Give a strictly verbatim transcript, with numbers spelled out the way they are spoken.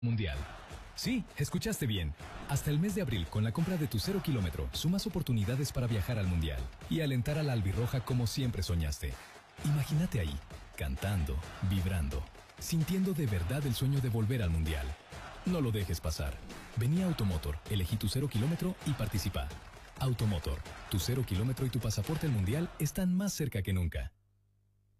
Mundial. Sí, escuchaste bien. Hasta el mes de abril, con la compra de tu cero kilómetro, sumas oportunidades para viajar al Mundial y alentar a la albirroja como siempre soñaste. Imagínate ahí, cantando, vibrando, sintiendo de verdad el sueño de volver al Mundial. No lo dejes pasar. Vení a Automotor, elegí tu cero kilómetro y participa. Automotor, tu cero kilómetro y tu pasaporte al Mundial están más cerca que nunca.